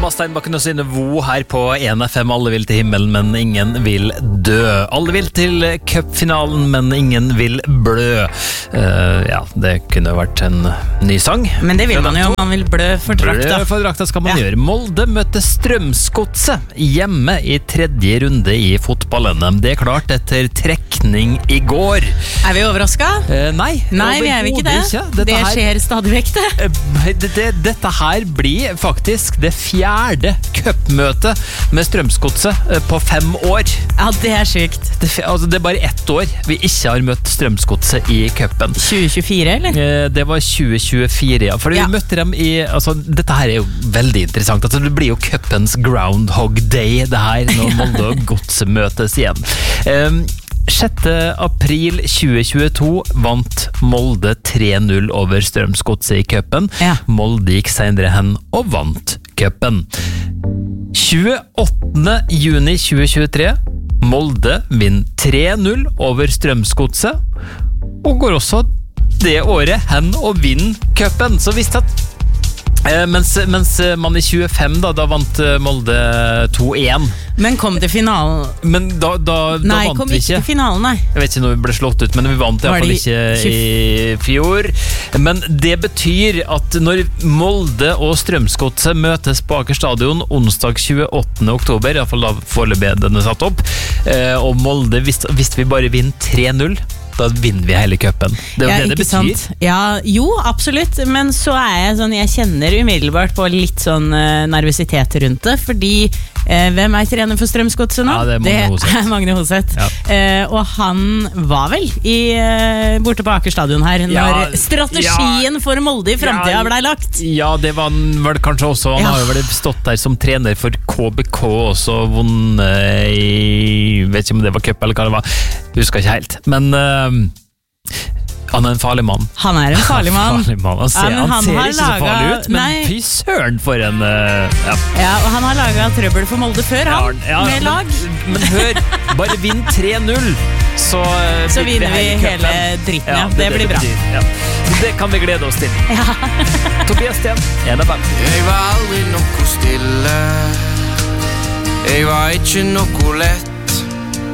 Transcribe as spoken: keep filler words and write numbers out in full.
Thomas Steinbakken og Synne Vo her på en F M. Alle vil til himmelen, men ingen vil dø. Alle vil til cupfinalen, men ingen vil blø. Uh, ja, det kunne vært en ny sang. Men det vil man jo, man vil blø for drakta. Blø for drakta skal man ja. gjøre. Molde møtte Strømsgodset hjemme i tredje runde i fotballen. Det er klart etter trekning i går. Er vi overrasket? Uh, nei. Nei, vi er vi ikke det. Ikke. Det skjer her, stadig vekk det. Uh, det, det. Dette her blir faktisk det fjerde cupmøte med Strømsgodset på fem år. Ja, det er sykt. Det, altså, det er bare ett år vi ikke har møtt Strømsgodset i cupen. tjue tjuefire, eller? Det var tjue tjuefire, ja. For ja. vi møtte dem i... Altså, dette her er jo veldig interessant. Altså, det blir jo cupens Groundhog Day, det her, når Molde og Godset møtes igjen. Um, sjette april tjue tjueto vant Molde tre null over Strømsgodset i cupen. Ja. Molde gikk senere hen og vant cupen. tjueåttende juni tjue tjuetre Molde vinner tre null over Strømsgodset og går også det året hen og vinner cupen. Så visst at eh, mens, mens man i tjuefem da, da vant Molde to én. Men kom til finalen? Men da, da, da nei, vant kom vi ikke ikke til finalen, nei. Jeg vet ikke når vi ble slått ut, men vi vant i hvert fall ikke i fjor. Men det betyr at når Molde og Strømsgodset møtes på Aker Stadion onsdag tjueåttende oktober, i hvert fall da foreløpig den er satt opp, og Molde, hvis, hvis vi bare vinner tre null, da vinner vi hele cupen. Det er ja, det det betyr. Sant? Ja, jo, absolutt. Men så er jeg sånn, jeg kjenner umiddelbart på litt sånn uh, nervøsitet rundt det, fordi uh, hvem er trener for Strømsgodset nå? Ja, det er Magne Hoseth. Det er Magne Hoseth. Ja. Uh, og han var vel i, uh, borte på Aker Stadion her, ja, når strategien ja, for Molde i fremtiden ja, ble lagt. Ja, det var han vel kanskje også. Han ja. har jo vel stått der som trener for K B K også, vunnet i, vet ikke om det var cup eller hva det var, husker ikke helt. Men uh, han er en farlig mann. Han er en farlig mann. farlig mann. Han ser, ja, han han ser ikke laget, så farlig ut, men nei. fy søren for en uh, ja. ja, og han har laget trøbbel for Molde før, han, ja, ja, med lag. Men, men hør, bare vinn tre null, så, uh, så vinner vi hele dritten, ja. Det, det, det blir bra. Ja. Det kan vi glede oss til. Ja. Tobias Sten, en av dem. Jeg var aldri noe stille. Jeg var ikke noe lett.